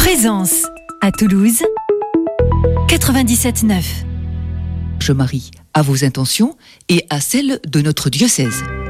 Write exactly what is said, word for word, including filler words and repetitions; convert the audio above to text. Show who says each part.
Speaker 1: Présence à Toulouse, quatre-vingt-dix-sept neuf.
Speaker 2: Je marie à vos intentions et à celles de notre diocèse.